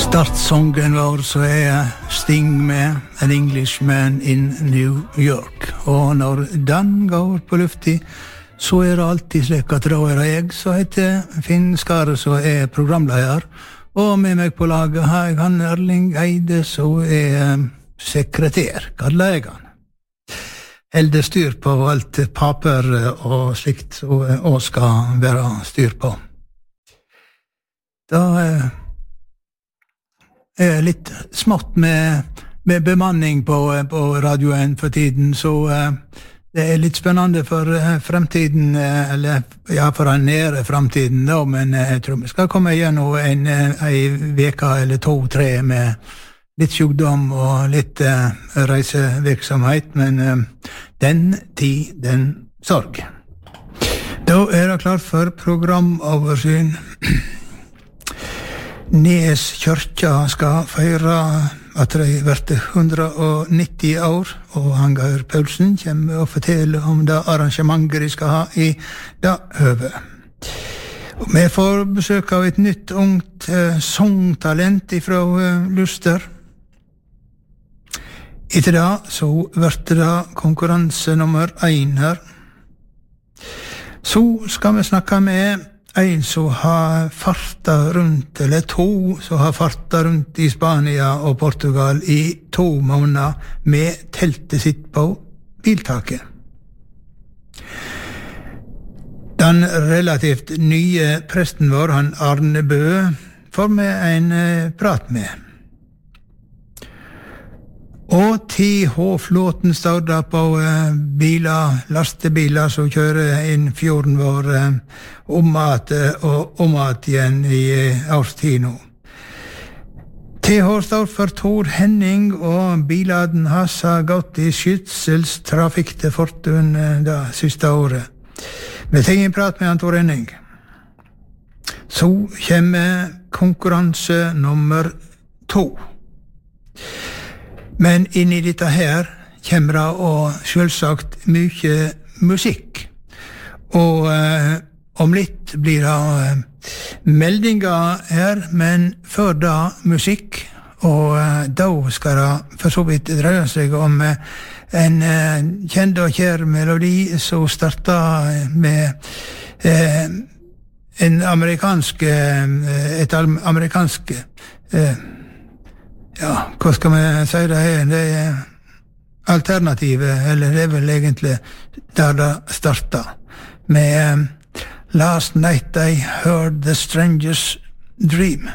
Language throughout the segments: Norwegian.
Startsången vår så Sting med An Englishman in New York. Og når den går på lufti, så det alltid slik at da det jeg som heter Finn Skare, som programleder. Og med meg på laget har jeg han Erling Eide, som sekretær, kallar jeg han. Helde styr på alt paper og slikt, og skal være styr på. Da litt smått med bemanning på radioen for tiden, så det litt spennende for fremtiden, eller ja, for en nære fremtiden da, men jeg tror vi skal komme igjennom en veka eller 2-3 med litt sjukdom og litt reisevirksomhet, men den tid, den sorg. Da det klart for programoversyn. Nes kyrkja skal feire at de vært 190 år, og Hangaur Paulsen kommer og forteller om det arrangementet de skal ha i det høvet. Og vi får besøk av et nytt ungt songtalent fra Luster. Etter det så vært det konkurranse nummer 1 her. Så skal vi snakke med en som har farta rundt, eller 2 som har farta rundt i Spania og Portugal i 2 måneder med teltet sitt på biltaket. Den relativt nye presten vår, han Arne Bø, får vi en prat med. Og TH-flåten står da på lastebiler som kjører inn fjorden vår om at igjen i årstid nå. TH står for Tor Henning, og biladen hans har gått i skytselstrafikk til Fortun det siste året. Vi tenker en prat med han Tor Henning. Så kommer konkurranse nummer 2. Men inn i dette her kommer det og selvsagt mye musikk. Og om litt blir det meldinger her, men før da musikk. Og da skal det for så vidt dreie seg om en kjent og kjær melodi som startet med et amerikansk ja, hva skal vi si det her? Det alternativet, eller det vel egentlig der det startet. Med Last Night I Heard the Stranger's Dream.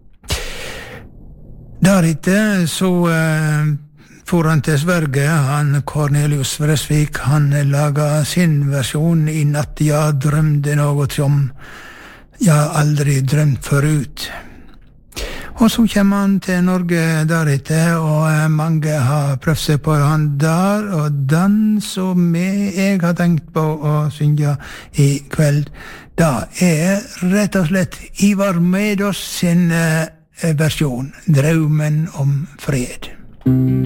Deretter så for han til Sverige, han Cornelius Vreeswijk, han laget sin versjon i natt jeg drømte noe som jeg aldri drømt forut. Og så kommer han til Norge deretter, og mange har prøvd seg på han der, og den som jeg har tenkt på å synge i kveld, da rett og slett Ivar Medås sin versjon, Drømmen om fred.